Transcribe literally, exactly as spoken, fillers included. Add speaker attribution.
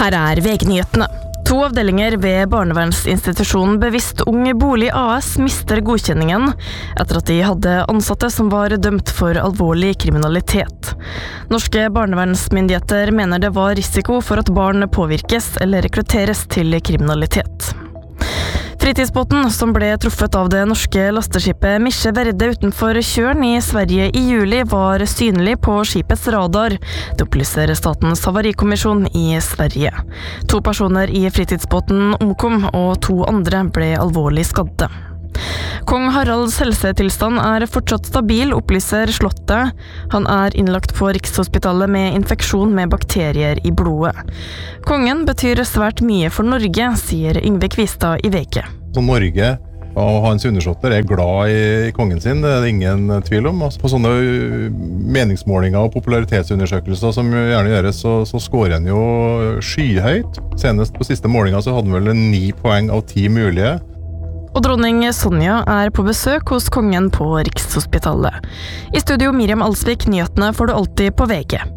Speaker 1: Her er V G-nyhetene. To avdelinger ved barnevernsinstitusjonen Bevisst Ung Bolig A S mister godkjenningen etter at de hadde ansatte som var dømt for alvorlig kriminalitet. Norske barnevernsmyndigheter mener det var risiko for at barn påvirkes eller rekrutteres til kriminalitet. Fritidsbåten som ble truffet av det norske lasteskipet Misje Verde utenfor Kjørn i Sverige i juli var synlig på skipets radar. Det opplyser Statens havarikommisjon i Sverige. To personer i fritidsbåten omkom, og to andre ble alvorlig skadde. Kong Haralds helsetilstand er fortsatt stabil, opplyser Slottet. Han er innlagt på Rikshospitalet med infeksjon med bakterier i blodet. Kongen betyr svært mye for Norge, sier Yngve Kvistad i V G.
Speaker 2: Så Norge og hans undersåtter er glad i kongen sin, det er det ingen tvil om. På sånne meningsmålinger og popularitetsundersøkelser som gjerne gjøres, så, så scorer han jo skyhøyt. Senest på siste målinga så hadde han vel ni poeng av ti mulige.
Speaker 1: Og dronning Sonja er på besøk hos kongen på Rikshospitalet. I studio Miriam Alsvik, nyhetene får du alltid på V G.